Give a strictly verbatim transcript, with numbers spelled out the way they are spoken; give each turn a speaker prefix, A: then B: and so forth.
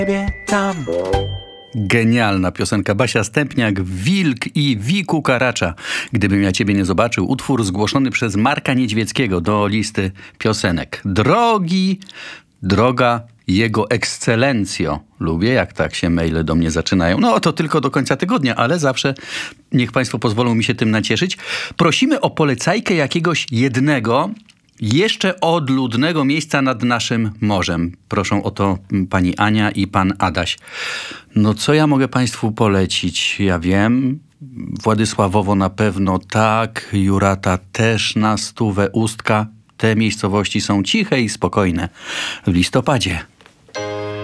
A: tam.
B: Genialna piosenka. Basia Stępniak, Wilk i Wiku Karacza. Gdybym ja ciebie nie zobaczył. Utwór zgłoszony przez Marka Niedźwieckiego do listy piosenek. Drogi, droga Jego Ekscelencjo. Lubię, jak tak się maile do mnie zaczynają. No to tylko do końca tygodnia, ale zawsze niech państwo pozwolą mi się tym nacieszyć. Prosimy o polecajkę jakiegoś jednego jeszcze odludnego miejsca nad naszym morzem. Proszą o to pani Ania i pan Adaś. No co ja mogę państwu polecić? Ja wiem, Władysławowo na pewno tak, Jurata też na stówę, Ustka. Te miejscowości są ciche i spokojne w listopadzie.